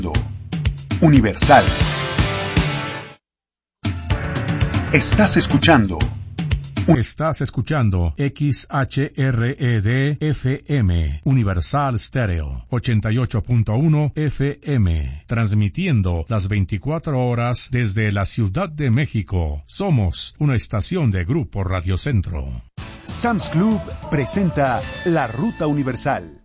Universal. Estás escuchando XHRED FM, Universal Stereo, 88.1 FM, transmitiendo las 24 horas desde la Ciudad de México. Somos una estación de Grupo Radio Centro. Sam's Club presenta La Ruta Universal.